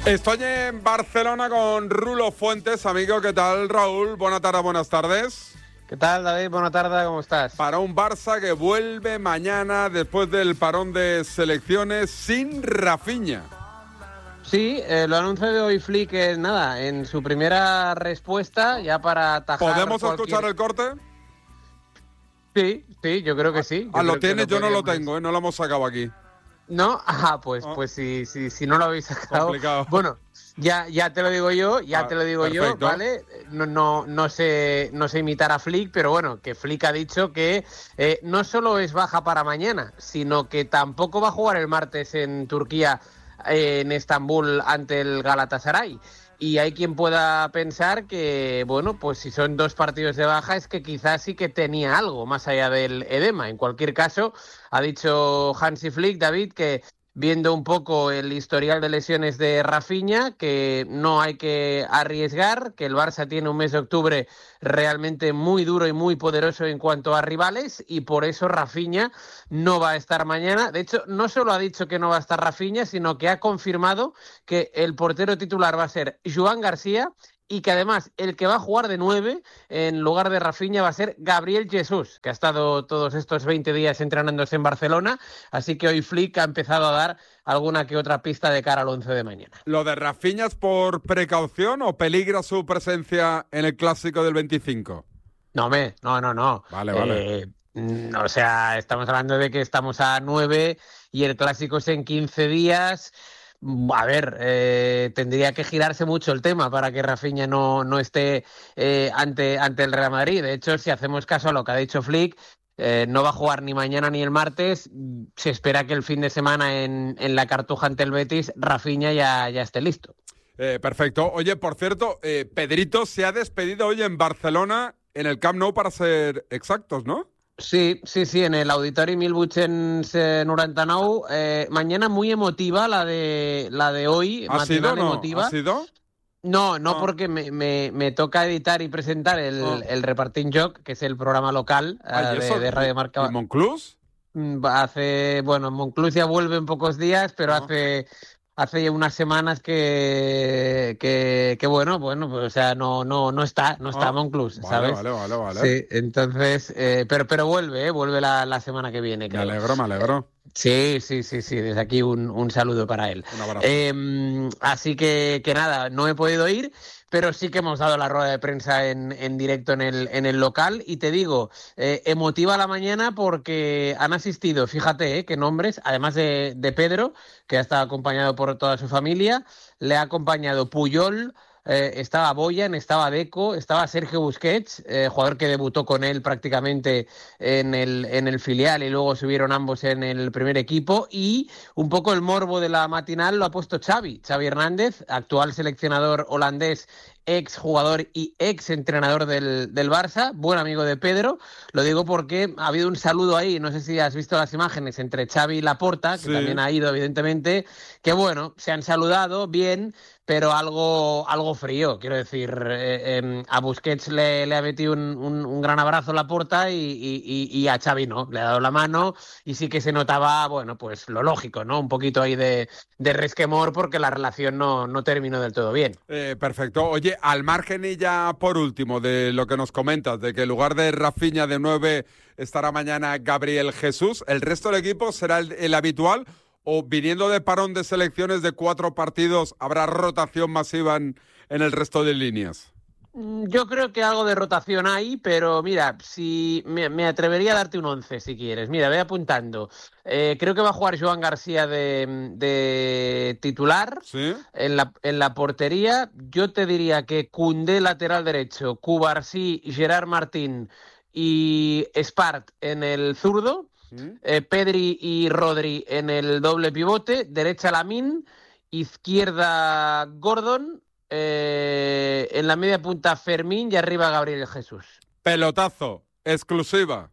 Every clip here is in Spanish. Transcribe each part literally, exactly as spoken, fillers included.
Estoy en Barcelona con Rulo Fuentes, amigo. ¿Qué tal, Raúl? Buenas tardes, buenas tardes. ¿Qué tal, David? Buenas tardes, ¿cómo estás? Para un Barça que vuelve mañana después del parón de selecciones sin Rafinha. Sí, eh, lo anunció hoy Flick, eh, nada, en su primera respuesta, ya para atajar. ¿Podemos cualquier... escuchar el corte? Sí, sí, yo creo que sí. Yo ah, lo creo tienes, lo yo no lo podríamos... tengo, ¿eh? No lo hemos sacado aquí. ¿No? Ah, pues, oh. pues si, si, si no lo habéis sacado. Complicado. Bueno, ya, ya te lo digo yo, ya ah, te lo digo perfecto. yo, ¿vale? No, no, no sé, no sé imitar a Flick, pero bueno, que Flick ha dicho que eh, no solo es baja para mañana, sino que tampoco va a jugar el martes en Turquía, eh, en Estambul, ante el Galatasaray. Y hay quien pueda pensar que, bueno, pues si son dos partidos de baja es que quizás sí que tenía algo más allá del edema. En cualquier caso, ha dicho Hansi Flick, David, que viendo un poco el historial de lesiones de Rafinha, que no hay que arriesgar, que el Barça tiene un mes de octubre realmente muy duro y muy poderoso en cuanto a rivales, y por eso Rafinha no va a estar mañana. De hecho, no solo ha dicho que no va a estar Rafinha, sino que ha confirmado que el portero titular va a ser Joan García, y que además el que va a jugar de nueve en lugar de Rafinha va a ser Gabriel Jesús, que ha estado todos estos veinte días entrenándose en Barcelona, así que hoy Flick ha empezado a dar alguna que otra pista de cara al once de mañana. ¿Lo de Rafinha es por precaución o peligra su presencia en el Clásico del veinticinco? No, me, no, no, no. Vale, vale. Eh, o sea, estamos hablando de que estamos a nueve y el Clásico es en quince días... A ver, eh, tendría que girarse mucho el tema para que Rafinha no, no esté eh, ante, ante el Real Madrid. De hecho, si hacemos caso a lo que ha dicho Flick, eh, no va a jugar ni mañana ni el martes. Se espera que el fin de semana en, en la Cartuja ante el Betis, Rafinha ya, ya esté listo. Eh, perfecto. Oye, por cierto, eh, Pedrito se ha despedido hoy en Barcelona, en el Camp Nou para ser exactos, ¿no? Sí, sí, sí, en el Auditori Milbuchens noranta nou. Eh, mañana muy emotiva la de la de hoy. ¿Ha sido, no? Emotiva. ¿Ha sido? No, no, ah. porque me, me, me toca editar y presentar el, oh. el Repartim Joc, que es el programa local ah, uh, de, de Radio Marca. ¿En Monclús? Hace, bueno, Monclús ya vuelve en pocos días, pero oh. hace... Hace unas semanas que, que, que bueno, bueno, pues, o sea, no, no, no está, no está oh, Monclús, ¿sabes? Vale, vale, vale, vale. Sí, entonces, eh, pero, pero vuelve, ¿eh? vuelve la, la semana que viene. Creo. Me alegro, me alegro. Sí, sí, sí, sí, desde aquí un, un saludo para él. Un abrazo. Eh, así que, que nada, no he podido ir, pero sí que hemos dado la rueda de prensa en, en directo en el, en el local, y te digo, eh, emotiva la mañana porque han asistido, fíjate, eh, qué nombres, además de, de Pedro, que ha estado acompañado por toda su familia, le ha acompañado Puyol, Eh, estaba Boyan, estaba Deco, estaba Sergio Busquets, eh, jugador que debutó con él prácticamente en el, en el filial y luego subieron ambos en el primer equipo, y un poco el morbo de la matinal lo ha puesto Xavi, Xavi Hernández, actual seleccionador holandés, ex jugador y ex entrenador del, del Barça, buen amigo de Pedro. Lo digo porque ha habido un saludo ahí, no sé si has visto las imágenes, entre Xavi y Laporta, que sí. también ha ido evidentemente, que bueno, se han saludado bien, pero algo, algo frío, quiero decir, eh, eh, a Busquets le, le ha metido un, un, un gran abrazo Laporta y, y, y a Xavi no, le ha dado la mano, y sí que se notaba, bueno, pues lo lógico, ¿no? Un poquito ahí de, de resquemor porque la relación no, no terminó del todo bien. Eh, perfecto. Oye, al margen y ya por último de lo que nos comentas, de que en lugar de Rafinha de nueve estará mañana Gabriel Jesús, ¿el resto del equipo será el, el habitual? ¿O viniendo de parón de selecciones de cuatro partidos habrá rotación masiva en, en el resto de líneas? Yo creo que algo de rotación hay, pero mira, si me, me atrevería a darte un once si quieres. Mira, voy apuntando. Eh, creo que va a jugar Joan García de, de titular. ¿Sí? en, la, en la portería. Yo te diría que Koundé lateral derecho, Cubarsí, Gerard Martín y Espart en el zurdo. Eh, Pedri y Rodri en el doble pivote, derecha Lamine, izquierda Gordon, eh, en la media punta Fermín y arriba Gabriel Jesús. Pelotazo, exclusiva.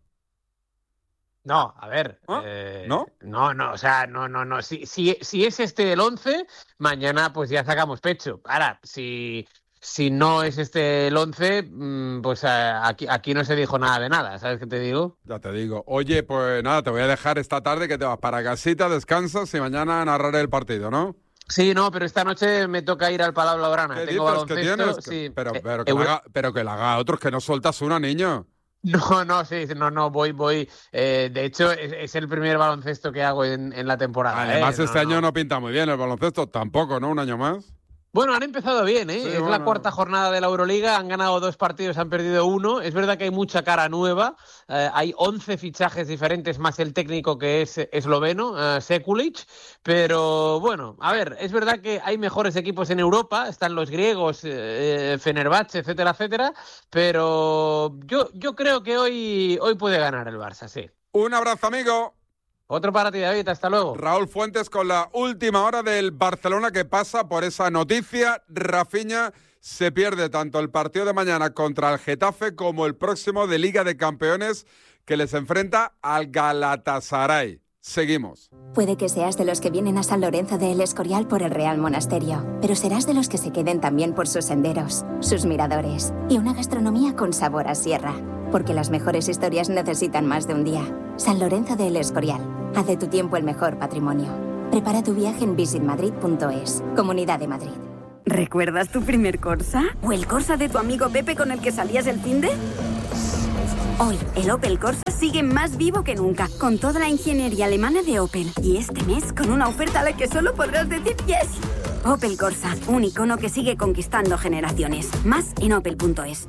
No, a ver. ¿Ah? Eh, ¿No? No, no, o sea, no, no, no. Si, si, si es este el once, mañana pues ya sacamos pecho. Ahora, si... Si no es este el once, pues aquí, aquí no se dijo nada de nada, ¿sabes qué te digo? Ya te digo. Oye, pues nada, te voy a dejar esta tarde que te vas para casita, descansas y mañana narraré el partido, ¿no? Sí, no, pero esta noche me toca ir al Palau Blaugrana. ¿Qué Tengo dices? baloncesto, ¿Qué tienes? sí. Pero, Eh, pero, que Euro- la haga, pero que la haga a otros, que no sueltas una, niño. No, no, sí, no, no, voy, voy. Eh, de hecho, es, es el primer baloncesto que hago en, en la temporada. Además, eh, este no, año no. no pinta muy bien el baloncesto, tampoco, ¿no? Un año más. Bueno, han empezado bien, ¿eh? Sí, es bueno. la cuarta jornada de la Euroliga, han ganado dos partidos, han perdido uno. Es verdad que hay mucha cara nueva, eh, hay once fichajes diferentes, más el técnico que es esloveno, eh, Sekulic, pero bueno, a ver, es verdad que hay mejores equipos en Europa, están los griegos, eh, Fenerbahce, etcétera, etcétera, pero yo, yo creo que hoy, hoy puede ganar el Barça, sí. Un abrazo, amigo. Otro para ti, David, hasta luego. Raúl Fuentes con la última hora del Barcelona, que pasa por esa noticia. Rafinha se pierde tanto el partido de mañana contra el Getafe como el próximo de Liga de Campeones, que les enfrenta al Galatasaray. Seguimos. Puede que seas de los que vienen a San Lorenzo de El Escorial por el Real Monasterio, pero serás de los que se queden también por sus senderos, sus miradores y una gastronomía con sabor a sierra. Porque las mejores historias necesitan más de un día. San Lorenzo de El Escorial. Haz de tu tiempo el mejor patrimonio. Prepara tu viaje en visit madrid punto es. Comunidad de Madrid. ¿Recuerdas tu primer Corsa? ¿O el Corsa de tu amigo Pepe con el que salías el finde? Hoy, el Opel Corsa sigue más vivo que nunca, con toda la ingeniería alemana de Opel. Y este mes, con una oferta a la que solo podrás decir yes. Opel Corsa, un icono que sigue conquistando generaciones. Más en opel punto es.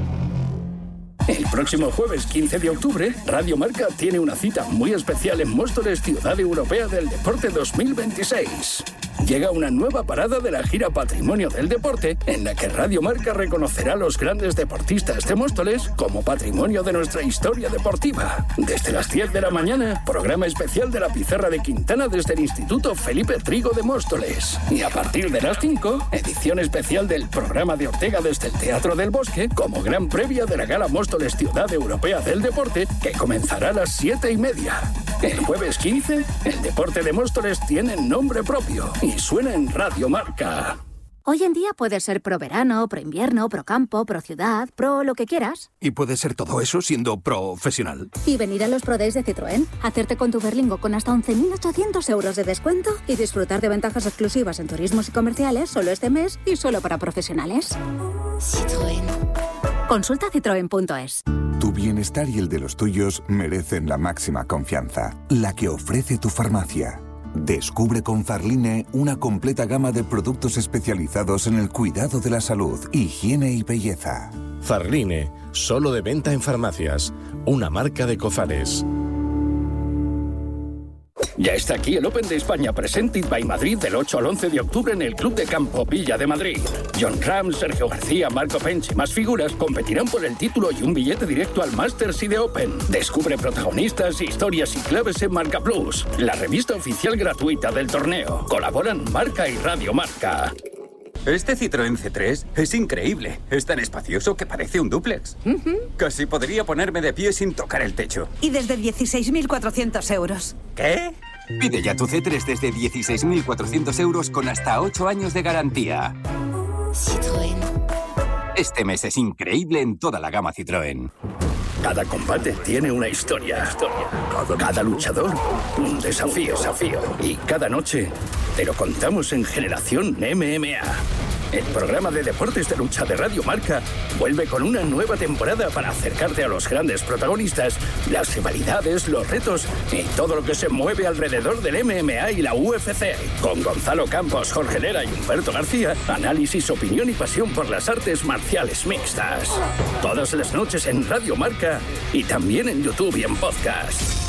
El próximo jueves quince de octubre, Radio Marca tiene una cita muy especial en Móstoles, Ciudad Europea del Deporte dos mil veintiséis. Llega una nueva parada de la gira Patrimonio del Deporte, en la que Radio Marca reconocerá a los grandes deportistas de Móstoles como patrimonio de nuestra historia deportiva. Desde las diez de la mañana, programa especial de la Pizarra de Quintana desde el Instituto Felipe Trigo de Móstoles. Y a partir de las cinco, edición especial del programa de Ortega desde el Teatro del Bosque, como gran previa de la Gala Móstoles Ciudad Europea del Deporte, que comenzará a las siete y media. El jueves quince, el deporte de Móstoles tiene nombre propio y suena en Radio Marca. Hoy en día puedes ser pro verano, pro invierno, pro campo, pro ciudad, pro lo que quieras. Y puedes ser todo eso siendo profesional. Y venir a los Pro Days de Citroën, hacerte con tu Berlingo con hasta once mil ochocientos euros de descuento y disfrutar de ventajas exclusivas en turismos y comerciales solo este mes y solo para profesionales. Citroën. Consulta citroen punto es. Tu bienestar y el de los tuyos merecen la máxima confianza, la que ofrece tu farmacia. Descubre con Farline una completa gama de productos especializados en el cuidado de la salud, higiene y belleza. Farline, solo de venta en farmacias, una marca de Cofares. Ya está aquí el Open de España Presented by Madrid del ocho al once de octubre en el Club de Campo Villa de Madrid. John Ram, Sergio García, Marco Pench y más figuras competirán por el título y un billete directo al Masters y de Open. Descubre protagonistas, historias y claves en Marca Plus, la revista oficial gratuita del torneo. Colaboran Marca y Radio Marca. Este Citroën C tres es increíble. Es tan espacioso que parece un dúplex. Uh-huh. Casi podría ponerme de pie sin tocar el techo. Y desde dieciséis mil cuatrocientos euros. ¿Qué? Pide ya tu C tres desde dieciséis mil cuatrocientos euros con hasta ocho años de garantía. Citroën. Este mes es increíble en toda la gama Citroën. Cada combate tiene una historia. historia. Cada luchador, un desafío. desafío. Y cada noche te lo contamos en Generación M M A. El programa de deportes de lucha de Radio Marca vuelve con una nueva temporada para acercarte a los grandes protagonistas, las rivalidades, los retos y todo lo que se mueve alrededor del M M A y la U F C. Con Gonzalo Campos, Jorge Lera y Humberto García, análisis, opinión y pasión por las artes marciales mixtas. Todas las noches en Radio Marca y también en YouTube y en podcast.